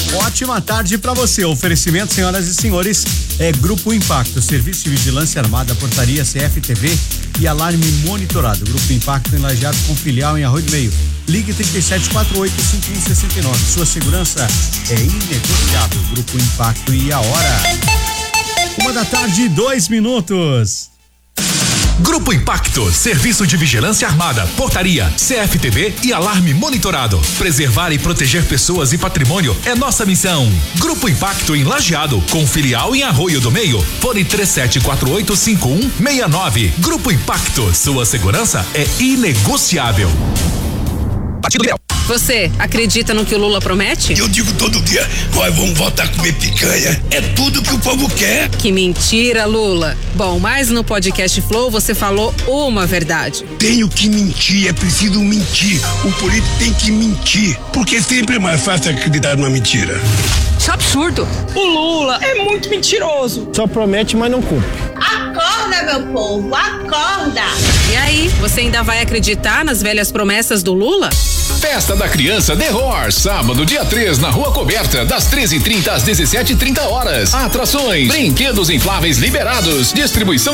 Ótima tarde pra você. Oferecimento, senhoras e senhores, Grupo Impacto, Serviço de Vigilância Armada, Portaria CFTV e Alarme Monitorado. Grupo Impacto em Lajeado com filial em Arroio do Meio. Ligue 3748-5169. Sua segurança é inegociável. Grupo Impacto e a hora. 1h02. Grupo Impacto, Serviço de Vigilância Armada, Portaria, CFTV e Alarme Monitorado. Preservar e proteger pessoas e patrimônio é nossa missão. Grupo Impacto em Lajeado, com filial em Arroio do Meio. Fone 3748-5169. Grupo Impacto, sua segurança é inegociável. Partido Liberal. Você acredita no que o Lula promete? Eu digo todo dia, nós vamos voltar a comer picanha. É tudo que o povo quer. Que mentira, Lula. Bom, mas no podcast Flow você falou uma verdade. Tenho que mentir, é preciso mentir. O político tem que mentir, porque sempre é mais fácil acreditar numa mentira. Isso é absurdo. O Lula é muito mentiroso. Só promete, mas não cumpre. Acorda, meu povo, acorda! E aí, você ainda vai acreditar nas velhas promessas do Lula? Festa da Criança The Horse, sábado, dia 3, na Rua Coberta, das 13h30 às 17h30. Atrações, brinquedos infláveis liberados, distribuição